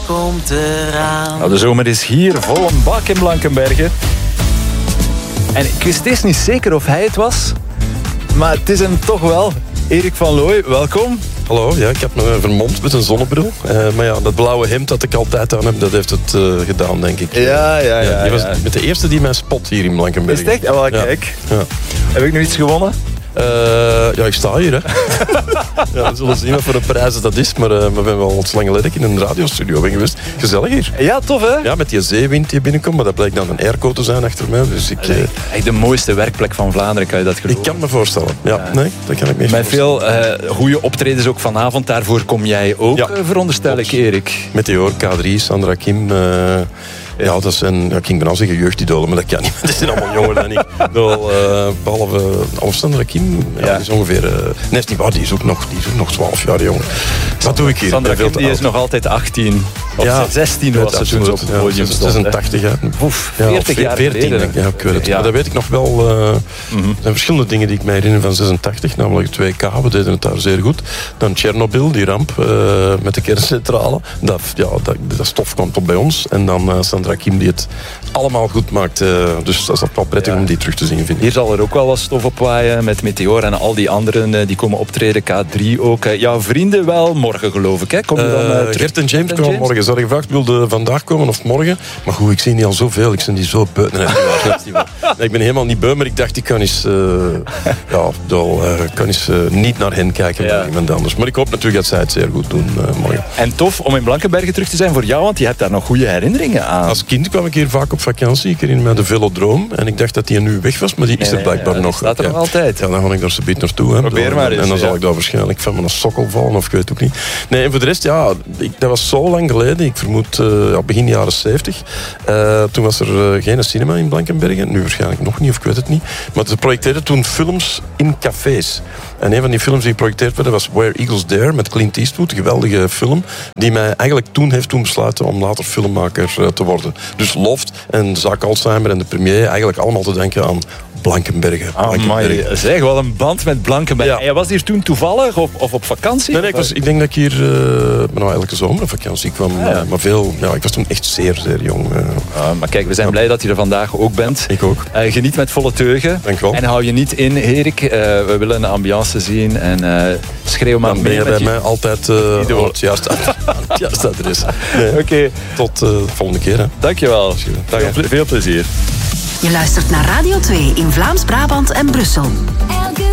komt eraan. Nou, de zomer is hier, vol een bak in Blankenberge. En ik wist eerst niet zeker of hij het was, maar het is hem toch wel. Erik van Looy, welkom. Hallo, ja, ik heb me vermomd met een zonnebril. Maar ja, dat blauwe hemd dat ik altijd aan heb, dat heeft het gedaan, denk ik. Ja. Je was met de eerste die mij spot hier in Blankenberge. Is het echt? Ja, wel, kijk. Ja. Heb ik nu iets gewonnen? Ja, ik sta hier, hè. Ja, we zullen zien wat voor een prijs dat is. Maar we zijn wel ontslang geleden in een radiostudio ben geweest. Gezellig hier. Ja, tof hè? Ja, met die zeewind die binnenkomt. Maar dat blijkt dan een airco te zijn achter mij. Dus Echt de mooiste werkplek van Vlaanderen, kan je dat geloven? ik kan me voorstellen. Ja, nee, dat kan ik me Met veel goede optredens ook vanavond. Daarvoor kom jij ook, veronderstel ik, Erik. Meteor, K3, Sandra Kim... Ja, dat zijn, ik ging bijna zeggen jeugdidolen, maar dat kan niet. Dat zijn allemaal jonger dan ik. Behalve Sandra Kim, die is ongeveer... nee, is niet waar, die is ook nog 12 jaar jonger. Wat doe ik hier? Sandra Kim, die is nog altijd 18. Of 16 was ze toen ze op het podium stond. 86 jaar. Oef, 40 jaar 14, geleden. Ja, ik weet het. Ja. Maar dat weet ik nog wel. Er zijn verschillende dingen die ik me herinner van 86. Namelijk 2K, we deden het daar zeer goed. Dan Tsjernobyl, die ramp met de kerncentrale. Dat stof kwam tot bij ons. En dan Sandra Kim die het allemaal goed maakt. Dus dat is wel prettig om die terug te zien, vind ik. Hier zal er ook wel wat stof op waaien met Meteor en al die anderen die komen optreden. K3 ook. Jouw vrienden wel morgen, geloof ik. Hè? Kom je dan terug? Gert en James komen morgen. Ze hadden gevraagd, wilde vandaag komen of morgen. Maar goed, ik zie niet al zoveel. Ik zie die zo beu. Nee, ik ben helemaal niet beu, maar ik dacht, ik kan eens, niet naar hen kijken bij iemand anders. Maar ik hoop natuurlijk dat zij het zeer goed doen morgen. En tof om in Blankenberge terug te zijn voor jou, want je hebt daar nog goede herinneringen aan. Als kind kwam ik hier vaak op vakantie. Ik herinner me de Velodroom. En ik dacht dat die nu weg was, maar die is er blijkbaar nog. Staat er nog altijd. Ja, dan ga ik daar zo beetje naartoe. Hè. Probeer maar eens. En dan zal ik daar waarschijnlijk van mijn sokkel vallen, of ik weet het ook niet. Nee, en voor de rest, dat was zo lang geleden. Ik vermoed begin jaren 70. Toen was er geen cinema in Blankenberge. Nu waarschijnlijk nog niet, of ik weet het niet. Maar ze projecteerden toen films in cafés. En een van die films die geprojecteerd werden was Where Eagles Dare met Clint Eastwood. Een geweldige film die mij eigenlijk toen heeft besluiten om later filmmaker te worden. Dus Loft en Zaak Alzheimer en de premier eigenlijk allemaal te denken aan Blankenberge. Zeg, wat een band met Blankenberge. Ja. En was hier toen toevallig of op vakantie? Nee, ik denk dat ik hier elke zomer op vakantie kwam. Maar ik was toen echt zeer, zeer jong. Maar kijk, we zijn blij dat je er vandaag ook bent. Ik ook. Geniet met volle teugen. Dank wel. En hou je niet in, Erik. We willen een ambiance zien. En schreeuw maar mee. Dan ben je bij mij altijd het juiste adres. Nee. Oké. Tot de volgende keer. Hè. Dankjewel. Veel plezier. Je luistert naar Radio 2 in Vlaams-Brabant en Brussel.